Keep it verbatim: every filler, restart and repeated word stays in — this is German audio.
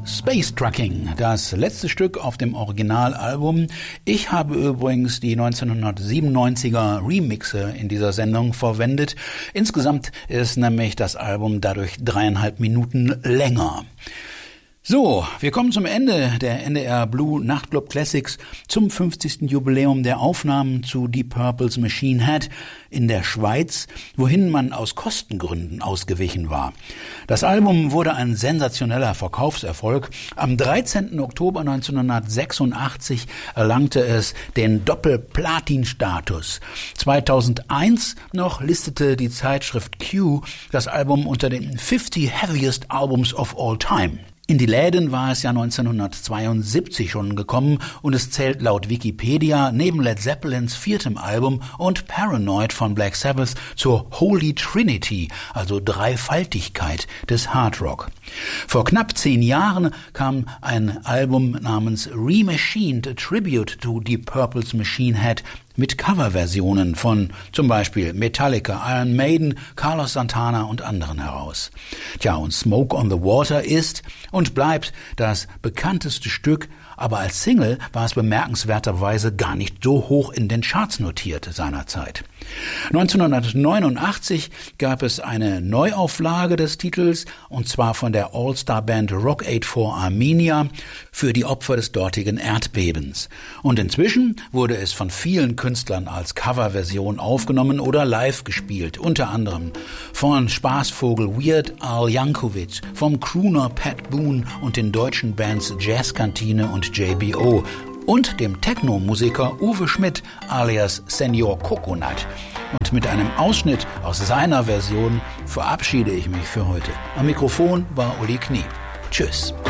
Space Trucking, das letzte Stück auf dem Originalalbum. Ich habe übrigens die neunzehnhundertsiebenundneunziger Remixe in dieser Sendung verwendet. Insgesamt ist nämlich das Album dadurch dreieinhalb Minuten länger. So, wir kommen zum Ende der N D R Blue Nachtclub Classics zum fünfzigsten Jubiläum der Aufnahmen zu Deep Purples Machine Head in der Schweiz, wohin man aus Kostengründen ausgewichen war. Das Album wurde ein sensationeller Verkaufserfolg. Am dreizehnten Oktober neunzehnhundertsechsundachtzig erlangte es den Doppel-Platin-Status. zweitausendeins noch listete die Zeitschrift Q das Album unter den fifty Heaviest Albums of All Time. In die Läden war es ja neunzehnhundertzweiundsiebzig schon gekommen und es zählt laut Wikipedia neben Led Zeppelins viertem Album und Paranoid von Black Sabbath zur Holy Trinity, also Dreifaltigkeit des Hard Rock. Vor knapp zehn Jahren kam ein Album namens Remachined, a Tribute to Deep Purple's Machine Head mit Coverversionen von zum Beispiel Metallica, Iron Maiden, Carlos Santana und anderen heraus. Tja, und Smoke on the Water ist und bleibt das bekannteste Stück, aber als Single war es bemerkenswerterweise gar nicht so hoch in den Charts notiert seinerzeit. neunzehnhundertneunundachtzig gab es eine Neuauflage des Titels, und zwar von der All-Star-Band Rock Aid for Armenia für die Opfer des dortigen Erdbebens. Und inzwischen wurde es von vielen Künstlern als Coverversion aufgenommen oder live gespielt, unter anderem von Spaßvogel Weird Al Yankovic, vom Crooner Pat Boone und den deutschen Bands Jazzkantine und J B O und dem Techno-Musiker Uwe Schmidt alias Senior Coconut. Und mit einem Ausschnitt aus seiner Version verabschiede ich mich für heute. Am Mikrofon war Uli Knie. Tschüss.